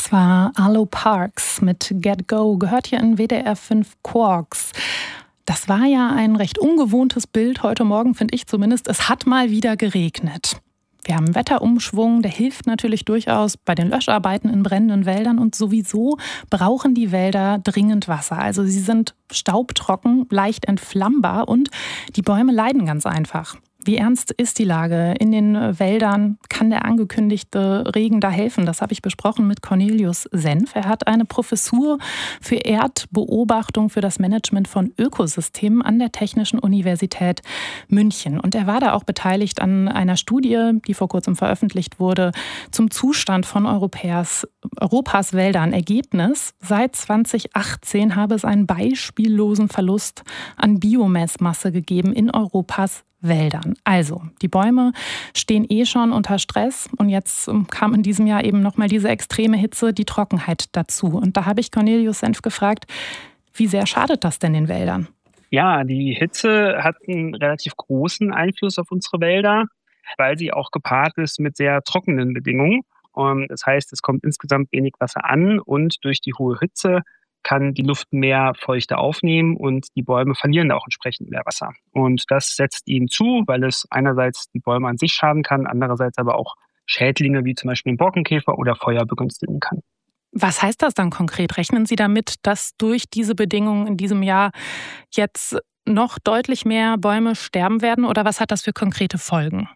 Das war Arlo Parks mit Get Go, gehört hier in WDR 5 Quarks. Das war ja ein recht ungewohntes Bild heute Morgen, finde ich zumindest. Es hat mal wieder geregnet. Wir haben einen Wetterumschwung, der hilft natürlich durchaus bei den Löscharbeiten in brennenden Wäldern. Und sowieso brauchen die Wälder dringend Wasser. Also sie sind staubtrocken, leicht entflammbar und die Bäume leiden ganz einfach. Wie ernst ist die Lage in den Wäldern? Kann der angekündigte Regen da helfen? Das habe ich besprochen mit Cornelius Senf. Er hat eine Professur für Erdbeobachtung für das Management von Ökosystemen an der Technischen Universität München. Und er war da auch beteiligt an einer Studie, die vor kurzem veröffentlicht wurde, zum Zustand von Europas Wäldern. Ergebnis: Seit 2018 habe es einen beispiellosen Verlust an Biomasse gegeben in Europas Wäldern. Also, die Bäume stehen schon unter Stress und jetzt kam in diesem Jahr eben nochmal diese extreme Hitze, die Trockenheit dazu. Und da habe ich Cornelius Senf gefragt, wie sehr schadet das denn den Wäldern? Ja, die Hitze hat einen relativ großen Einfluss auf unsere Wälder, weil sie auch gepaart ist mit sehr trockenen Bedingungen. Das heißt, es kommt insgesamt wenig Wasser an und durch die hohe Hitze kann die Luft mehr Feuchte aufnehmen und die Bäume verlieren auch entsprechend mehr Wasser. Und das setzt ihnen zu, weil es einerseits die Bäume an sich schaden kann, andererseits aber auch Schädlinge wie zum Beispiel den Borkenkäfer oder Feuer begünstigen kann. Was heißt das dann konkret? Rechnen Sie damit, dass durch diese Bedingungen in diesem Jahr jetzt noch deutlich mehr Bäume sterben werden oder was hat das für konkrete Folgen?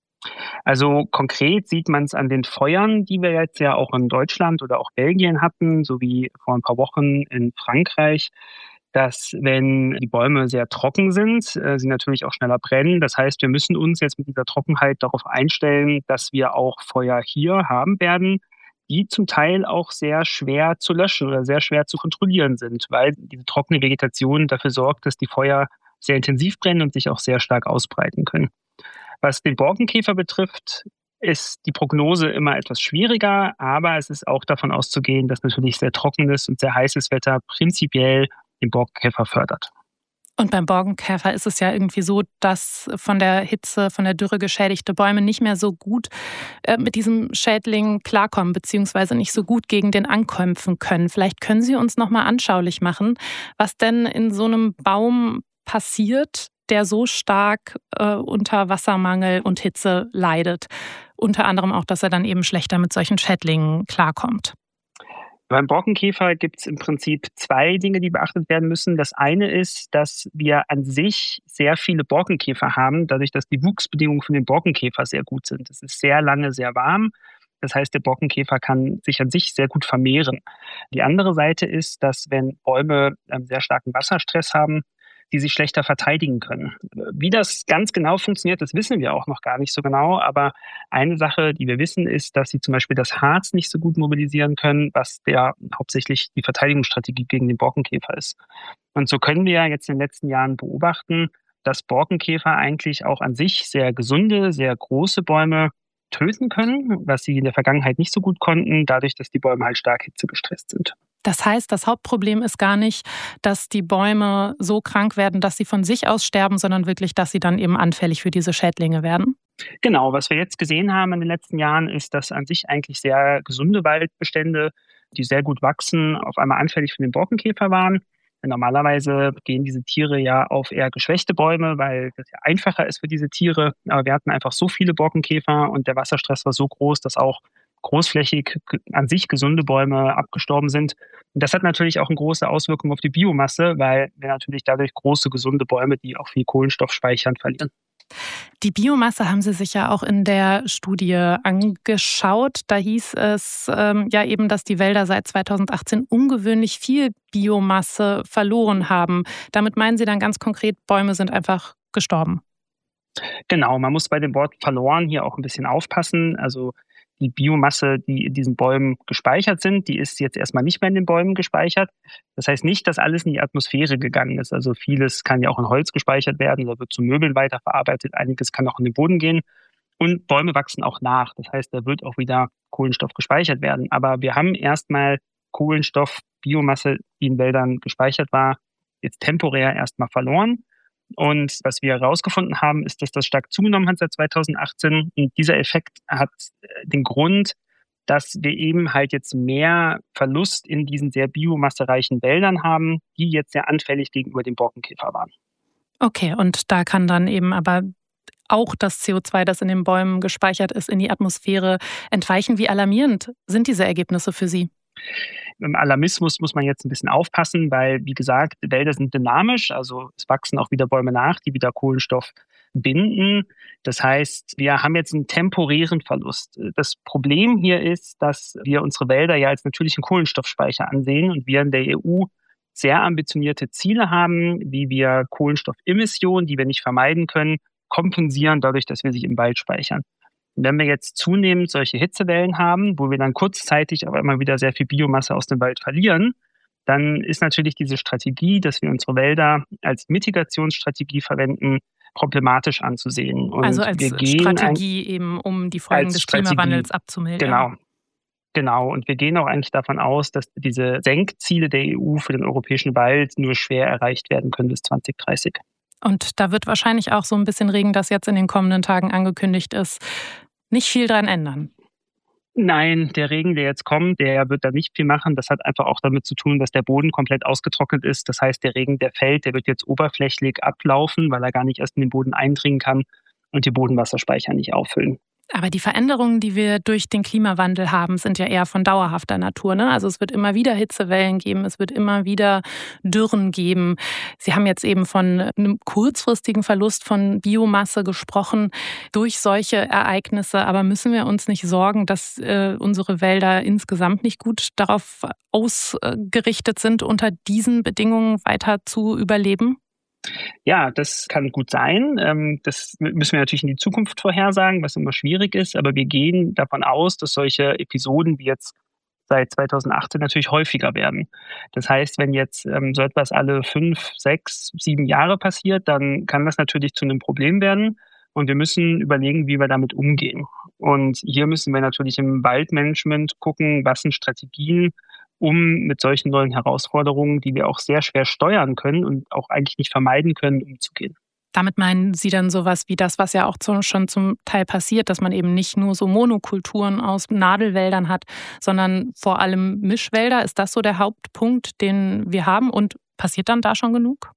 Also konkret sieht man es an den Feuern, die wir jetzt ja auch in Deutschland oder auch Belgien hatten, sowie vor ein paar Wochen in Frankreich, dass wenn die Bäume sehr trocken sind, sie natürlich auch schneller brennen. Das heißt, wir müssen uns jetzt mit dieser Trockenheit darauf einstellen, dass wir auch Feuer hier haben werden, die zum Teil auch sehr schwer zu löschen oder sehr schwer zu kontrollieren sind, weil diese trockene Vegetation dafür sorgt, dass die Feuer sehr intensiv brennen und sich auch sehr stark ausbreiten können. Was den Borkenkäfer betrifft, ist die Prognose immer etwas schwieriger, aber es ist auch davon auszugehen, dass natürlich sehr trockenes und sehr heißes Wetter prinzipiell den Borkenkäfer fördert. Und beim Borkenkäfer ist es ja irgendwie so, dass von der Hitze, von der Dürre geschädigte Bäume nicht mehr so gut mit diesem Schädling klarkommen, beziehungsweise nicht so gut gegen den ankämpfen können. Vielleicht können Sie uns noch mal anschaulich machen, was denn in so einem Baum passiert, der so stark unter Wassermangel und Hitze leidet. Unter anderem auch, dass er dann eben schlechter mit solchen Schädlingen klarkommt. Beim Borkenkäfer gibt es im Prinzip zwei Dinge, die beachtet werden müssen. Das eine ist, dass wir an sich sehr viele Borkenkäfer haben, dadurch, dass die Wuchsbedingungen für den Borkenkäfer sehr gut sind. Es ist sehr lange sehr warm. Das heißt, der Borkenkäfer kann sich an sich sehr gut vermehren. Die andere Seite ist, dass wenn Bäume sehr starken Wasserstress haben, die sich schlechter verteidigen können. Wie das ganz genau funktioniert, das wissen wir auch noch gar nicht so genau. Aber eine Sache, die wir wissen, ist, dass sie zum Beispiel das Harz nicht so gut mobilisieren können, was ja hauptsächlich die Verteidigungsstrategie gegen den Borkenkäfer ist. Und so können wir jetzt in den letzten Jahren beobachten, dass Borkenkäfer eigentlich auch an sich sehr gesunde, sehr große Bäume töten können, was sie in der Vergangenheit nicht so gut konnten, dadurch, dass die Bäume halt stark hitzegestresst sind. Das heißt, das Hauptproblem ist gar nicht, dass die Bäume so krank werden, dass sie von sich aus sterben, sondern wirklich, dass sie dann eben anfällig für diese Schädlinge werden? Genau, was wir jetzt gesehen haben in den letzten Jahren, ist, dass an sich eigentlich sehr gesunde Waldbestände, die sehr gut wachsen, auf einmal anfällig für den Borkenkäfer waren. Normalerweise gehen diese Tiere ja auf eher geschwächte Bäume, weil das ja einfacher ist für diese Tiere. Aber wir hatten einfach so viele Borkenkäfer und der Wasserstress war so groß, dass auch großflächig an sich gesunde Bäume abgestorben sind. Und das hat natürlich auch eine große Auswirkung auf die Biomasse, weil wir natürlich dadurch große, gesunde Bäume, die auch viel Kohlenstoff speichern, verlieren. Die Biomasse haben Sie sich ja auch in der Studie angeschaut. Da hieß es ja eben, dass die Wälder seit 2018 ungewöhnlich viel Biomasse verloren haben. Damit meinen Sie dann ganz konkret, Bäume sind einfach gestorben? Genau, man muss bei dem Wort verloren hier auch ein bisschen aufpassen. Also die Biomasse, die in diesen Bäumen gespeichert sind, die ist jetzt erstmal nicht mehr in den Bäumen gespeichert. Das heißt nicht, dass alles in die Atmosphäre gegangen ist. Also vieles kann ja auch in Holz gespeichert werden oder wird zu Möbeln weiterverarbeitet. Einiges kann auch in den Boden gehen. Und Bäume wachsen auch nach. Das heißt, da wird auch wieder Kohlenstoff gespeichert werden. Aber wir haben erstmal Kohlenstoff, Biomasse, die in Wäldern gespeichert war, jetzt temporär erstmal verloren. Und was wir herausgefunden haben, ist, dass das stark zugenommen hat seit 2018. Und dieser Effekt hat den Grund, dass wir eben halt jetzt mehr Verlust in diesen sehr biomassereichen Wäldern haben, die jetzt sehr anfällig gegenüber dem Borkenkäfer waren. Okay, und da kann dann eben aber auch das CO2, das in den Bäumen gespeichert ist, in die Atmosphäre entweichen. Wie alarmierend sind diese Ergebnisse für Sie? Im Alarmismus muss man jetzt ein bisschen aufpassen, weil, wie gesagt, Wälder sind dynamisch, also es wachsen auch wieder Bäume nach, die wieder Kohlenstoff binden. Das heißt, wir haben jetzt einen temporären Verlust. Das Problem hier ist, dass wir unsere Wälder ja als natürlichen Kohlenstoffspeicher ansehen und wir in der EU sehr ambitionierte Ziele haben, wie wir Kohlenstoffemissionen, die wir nicht vermeiden können, kompensieren dadurch, dass wir sie im Wald speichern. Und wenn wir jetzt zunehmend solche Hitzewellen haben, wo wir dann kurzzeitig aber immer wieder sehr viel Biomasse aus dem Wald verlieren, dann ist natürlich diese Strategie, dass wir unsere Wälder als Mitigationsstrategie verwenden, problematisch anzusehen. Und also als Strategie eben, um die Folgen des Klimawandels abzumildern. Genau. Und wir gehen auch eigentlich davon aus, dass diese Senkziele der EU für den europäischen Wald nur schwer erreicht werden können bis 2030. Und da wird wahrscheinlich auch so ein bisschen Regen, das jetzt in den kommenden Tagen angekündigt ist, nicht viel dran ändern. Nein, der Regen, der jetzt kommt, der wird da nicht viel machen. Das hat einfach auch damit zu tun, dass der Boden komplett ausgetrocknet ist. Das heißt, der Regen, der fällt, der wird jetzt oberflächlich ablaufen, weil er gar nicht erst in den Boden eindringen kann und die Bodenwasserspeicher nicht auffüllen. Aber die Veränderungen, die wir durch den Klimawandel haben, sind ja eher von dauerhafter Natur, ne? Also es wird immer wieder Hitzewellen geben, es wird immer wieder Dürren geben. Sie haben jetzt eben von einem kurzfristigen Verlust von Biomasse gesprochen durch solche Ereignisse. Aber müssen wir uns nicht sorgen, dass unsere Wälder insgesamt nicht gut darauf ausgerichtet sind, unter diesen Bedingungen weiter zu überleben? Ja, das kann gut sein. Das müssen wir natürlich in die Zukunft vorhersagen, was immer schwierig ist. Aber wir gehen davon aus, dass solche Episoden wie jetzt seit 2018 natürlich häufiger werden. Das heißt, wenn jetzt so etwas alle 5, 6, 7 Jahre passiert, dann kann das natürlich zu einem Problem werden. Und wir müssen überlegen, wie wir damit umgehen. Und hier müssen wir natürlich im Waldmanagement gucken, was sind Strategien, um mit solchen neuen Herausforderungen, die wir auch sehr schwer steuern können und auch eigentlich nicht vermeiden können, umzugehen. Damit meinen Sie dann sowas wie das, was ja auch schon zum Teil passiert, dass man eben nicht nur so Monokulturen aus Nadelwäldern hat, sondern vor allem Mischwälder? Ist das so der Hauptpunkt, den wir haben? Und passiert dann da schon genug?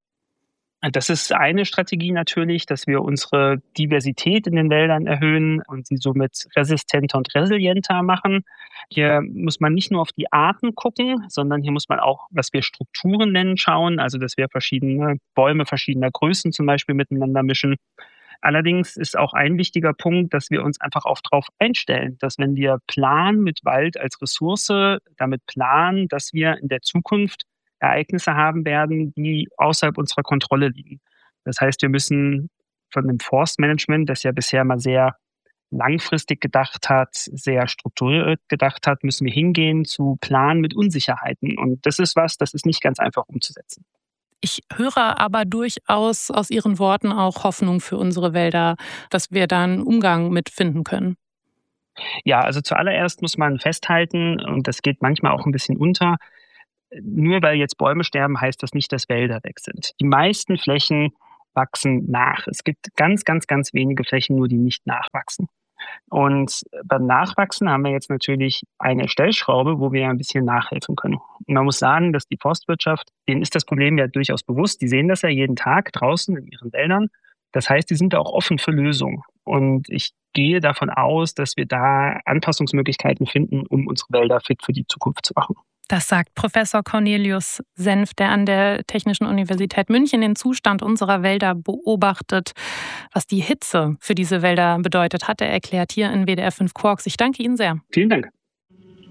Das ist eine Strategie natürlich, dass wir unsere Diversität in den Wäldern erhöhen und sie somit resistenter und resilienter machen. Hier muss man nicht nur auf die Arten gucken, sondern hier muss man auch, was wir Strukturen nennen, schauen. Also, dass wir verschiedene Bäume verschiedener Größen zum Beispiel miteinander mischen. Allerdings ist auch ein wichtiger Punkt, dass wir uns einfach auch darauf einstellen, dass wenn wir planen mit Wald als Ressource, damit planen, dass wir in der Zukunft Ereignisse haben werden, die außerhalb unserer Kontrolle liegen. Das heißt, wir müssen von dem Forstmanagement, das ja bisher mal sehr langfristig gedacht hat, sehr strukturiert gedacht hat, müssen wir hingehen zu Planen mit Unsicherheiten. Und das ist nicht ganz einfach umzusetzen. Ich höre aber durchaus aus Ihren Worten auch Hoffnung für unsere Wälder, dass wir da einen Umgang mit finden können. Ja, also zuallererst muss man festhalten, und das geht manchmal auch ein bisschen unter, nur weil jetzt Bäume sterben, heißt das nicht, dass Wälder weg sind. Die meisten Flächen wachsen nach. Es gibt ganz, ganz, ganz wenige Flächen nur, die nicht nachwachsen. Und beim Nachwachsen haben wir jetzt natürlich eine Stellschraube, wo wir ein bisschen nachhelfen können. Und man muss sagen, dass die Forstwirtschaft, denen ist das Problem ja durchaus bewusst. Die sehen das ja jeden Tag draußen in ihren Wäldern. Das heißt, die sind da auch offen für Lösungen. Und ich gehe davon aus, dass wir da Anpassungsmöglichkeiten finden, um unsere Wälder fit für die Zukunft zu machen. Das sagt Professor Cornelius Senf, der an der Technischen Universität München den Zustand unserer Wälder beobachtet. Was die Hitze für diese Wälder bedeutet, hat er erklärt hier in WDR 5 Quarks. Ich danke Ihnen sehr. Vielen Dank.